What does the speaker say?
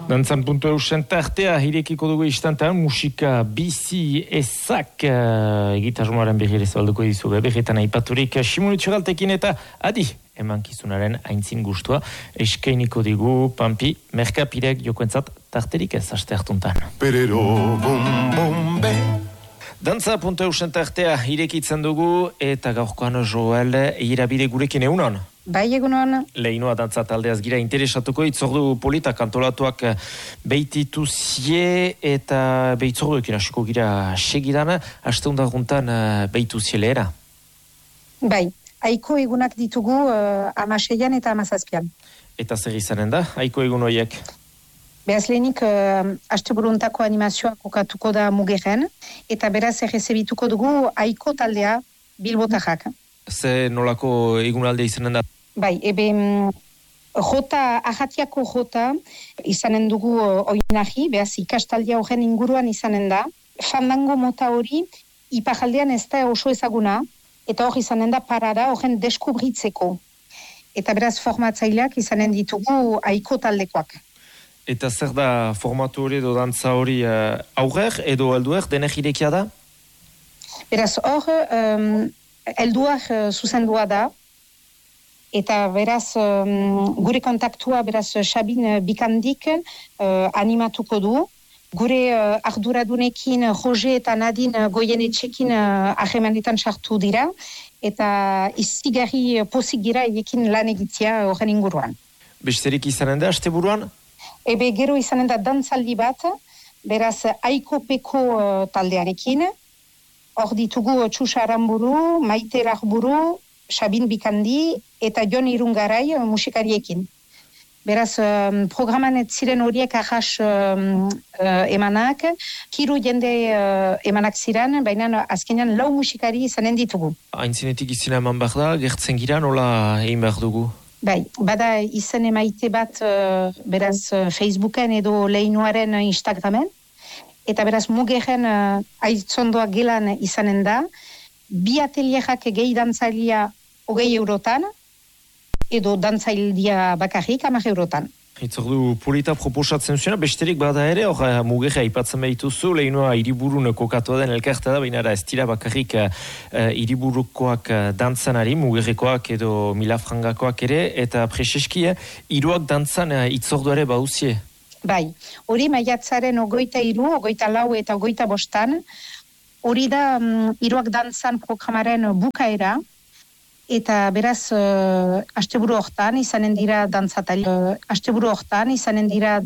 Dantzan.eu sentartea irekiko dugu istantean musika bizi ezak egitasmoaren berri zabalduko dizugu berretan aipaturik Simonitxoraltekin eta adi emankizunaren aintzin gustua eskainiko digu Pampi Merkapirek jokoentzat tarterik ez aste hartuntan. Perero bom bombe. Dantza.eu sentartea irekitzen dugu eta gaurkoan Joel irabide gurekin egunon. Bai, egunon. Lehinoa dantza taldeaz gira interesatuko itzordu politak antolatuak beititu zie eta beitzorduekin hasiko gira segidan, haste hundarguntan beitu zielera. Bai, aiko egunak ditugu 16an eta 17an. Eta zer izanen da, aiko egun horiek? Beraz lehenik, asteburuntako animazioa kokatuko da Mugeren, eta beraz errezebituko dugu aiko taldea Bilbotarrak. Ze nolako egunalde izanen da? Bai, ahatiako jota izanen dugu oinahi, beraz ikastaldia horren inguruan izanen da. Fandango mota hori iparaldean ez da oso ezaguna, eta hor izanen da parada horren deskubritzeko. Eta beraz formatzaileak izanen ditugu aiko taldekoak. Eta zer da formatu hori edo dantza hori aurrer edo alduer denek irekia da? Beraz hor, helduak zuzendua da, eta beraz gure kontaktua beraz Sabin Bikandik animatuko du. Gure arduradunekin Jose eta Nadine Goyenetxekin ahemanetan sartu dira, eta izigarri pozik gira ekin lan egitzea horren inguruan. Besterik izanen da, asteburuan? Gero izanen da dantzaldi bat, beraz Aikopeko taldearekin, hor ditugu Txusa Aramburu, Maite Larburu, Sabin Bikandi eta Jon Irungarai musikariekin. Beraz, programan ez ziren horiek ahas emanak, kiru jende emanak ziren, baina azkenean 4 musikari izanen ditugu. Aintzinetik izena eman behar da, gertzen gira nola egin behar dugu? Bai, bada izen emaite bat beraz Facebooken edo Lehinoaren Instagramen, eta beraz Mugeren aitzondoa gelan izanen da, 2 atelierak gehi dantzailia 20 eurotan, edo dantzailia bakarrik 10 eurotan. Itzordu polita proposatzen zuena, besterik bada ere, hor Mugere aipatzen behituzu, Lehinoa hiriburun kokatua den elkartea da, baina ez dira bakarrik hiriburukoak dantzanari, Mugerekoak edo Milafrangakoak ere, eta preseski, hiruak dantzan itzorduare bauzie. Bai, hori maiatzaren 23, 24 eta 25, hori da hiruak dantzan programaren bukaera, eta beraz asteburu hortan izanen dira dantzatari, asteburu hortan izanen dira